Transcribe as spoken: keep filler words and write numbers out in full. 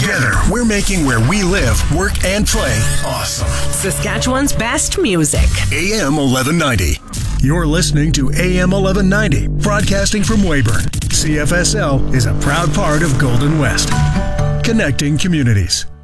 Together, we're making where we live, work, and play awesome. Saskatchewan's best music. A M eleven ninety. You're listening to A M eleven ninety, broadcasting from Weyburn. C F S L is a proud part of Golden West, connecting communities.